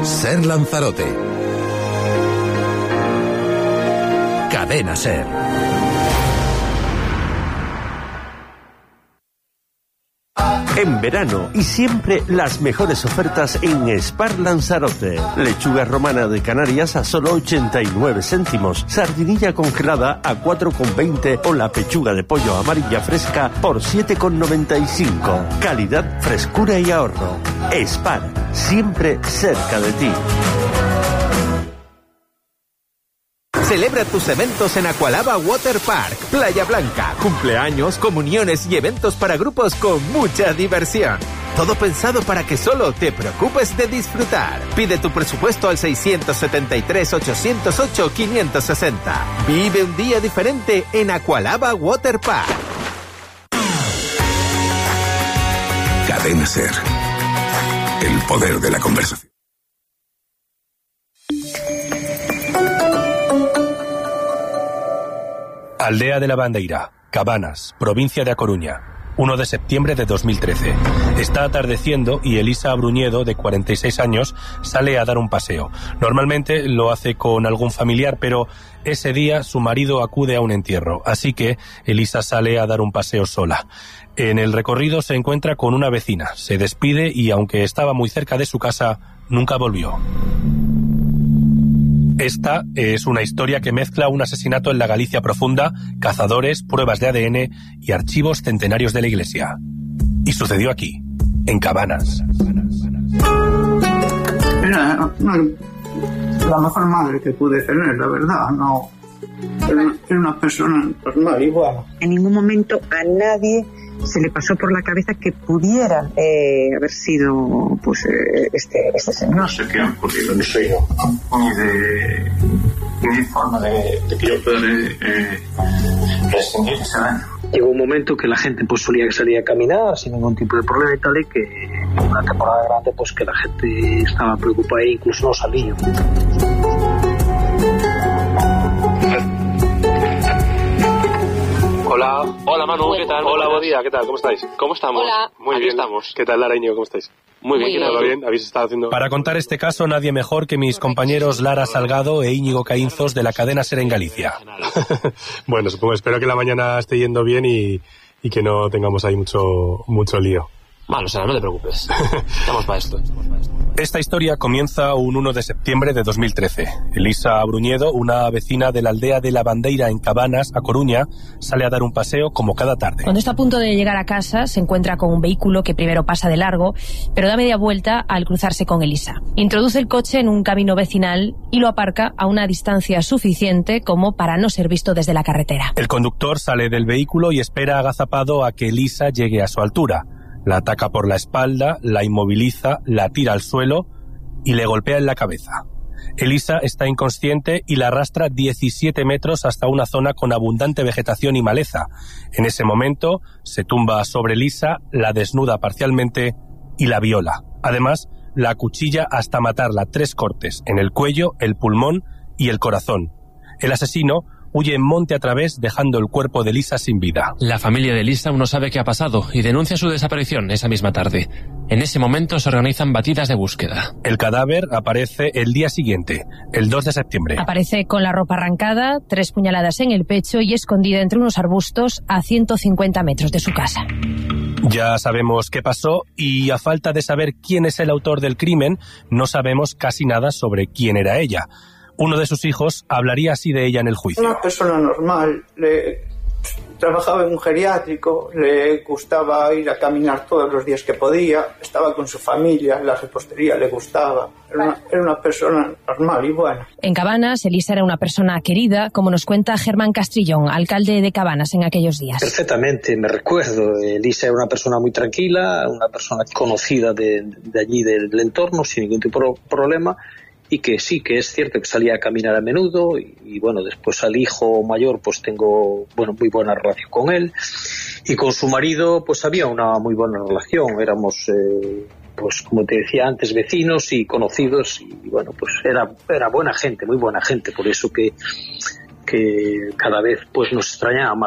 Ser Lanzarote. Cadena Ser. En verano y siempre las mejores ofertas en Spar Lanzarote. Lechuga romana de Canarias a solo 89 céntimos. Sardinilla congelada a 4,20 o la pechuga de pollo amarilla fresca por 7,95. Calidad, frescura y ahorro. Spar, siempre cerca de ti. Celebra tus eventos en Aqualaba Water Park, Playa Blanca. Cumpleaños, comuniones y eventos para grupos con mucha diversión. Todo pensado para que solo te preocupes de disfrutar. Pide tu presupuesto al 673-808-560. Vive un día diferente en Aqualaba Water Park. Cadena Ser. El poder de la conversación. Aldea de la Bandeira, Cabanas, provincia de A Coruña, 1 de septiembre de 2013. Está atardeciendo y Elisa Abruñedo, de 46 años, sale a dar un paseo. Normalmente lo hace con algún familiar, pero ese día su marido acude a un entierro, así que Elisa sale a dar un paseo sola. En el recorrido se encuentra con una vecina, se despide y, aunque estaba muy cerca de su casa, nunca volvió. Esta es una historia que mezcla un asesinato en la Galicia profunda, cazadores, pruebas de ADN y archivos centenarios de la Iglesia. Y sucedió aquí, en Cabanas. Era la mejor madre que pude tener, la verdad. No, era una persona normal, igual. En ningún momento a nadie se le pasó por la cabeza que pudiera haber sido pues este señor. No sé qué ha ocurrido, ni soy yo, ni forma de que yo pueda rescindir ese daño. Llegó un momento que la gente pues solía salir a caminar sin ningún tipo de problema y tal, y que una temporada grande pues que la gente estaba preocupada e incluso no salía. Hola Manu, ¿qué tal? Hola Bodía, ¿qué tal? ¿Cómo estáis? ¿Cómo estamos? Hola. Muy bien. Estamos. ¿Qué tal, Lara Iñigo? ¿Cómo estáis? Muy bien. ¿Todo bien? ¿Habéis estado haciendo...? Para contar este caso, nadie mejor que mis compañeros Lara Salgado e Íñigo Caínzos de la cadena Ser en Galicia. Bueno, espero que la mañana esté yendo bien y que no tengamos ahí mucho lío. Bueno, Sara, no te preocupes. Estamos para esto. Esta historia comienza un 1 de septiembre de 2013. Elisa Abruñedo, una vecina de la aldea de la Bandeira en Cabanas, A Coruña, sale a dar un paseo como cada tarde. Cuando está a punto de llegar a casa, se encuentra con un vehículo que primero pasa de largo, pero da media vuelta al cruzarse con Elisa. Introduce el coche en un camino vecinal y lo aparca a una distancia suficiente como para no ser visto desde la carretera. El conductor sale del vehículo y espera agazapado a que Elisa llegue a su altura. La ataca por la espalda, la inmoviliza, la tira al suelo y le golpea en la cabeza. Elisa está inconsciente y la arrastra 17 metros hasta una zona con abundante vegetación y maleza. En ese momento se tumba sobre Elisa, la desnuda parcialmente y la viola. Además, la acuchilla hasta matarla 3 cortes en el cuello, el pulmón y el corazón. El asesino huye en monte a través, dejando el cuerpo de Elisa sin vida. La familia de Elisa aún no sabe qué ha pasado y denuncia su desaparición esa misma tarde. En ese momento se organizan batidas de búsqueda. El cadáver aparece el día siguiente, el 2 de septiembre. Aparece con la ropa arrancada, 3 puñaladas en el pecho y escondida entre unos arbustos a 150 metros de su casa. Ya sabemos qué pasó y, a falta de saber quién es el autor del crimen, no sabemos casi nada sobre quién era ella. Uno de sus hijos hablaría así de ella en el juicio. Una persona normal, trabajaba en un geriátrico, le gustaba ir a caminar todos los días que podía, estaba con su familia, la repostería le gustaba. Era una persona normal y buena. En Cabanas, Elisa era una persona querida, como nos cuenta Germán Castrillón, alcalde de Cabanas en aquellos días. Perfectamente, me recuerdo. Elisa era una persona muy tranquila, una persona conocida de allí, del entorno, sin ningún tipo de problema. Y que sí, que es cierto que salía a caminar a menudo y bueno, después al hijo mayor pues tengo muy buena relación con él, y con su marido pues había una muy buena relación, éramos pues como te decía antes, vecinos y conocidos, y bueno, pues era buena gente, muy buena gente, por eso que cada vez pues nos extrañaba más.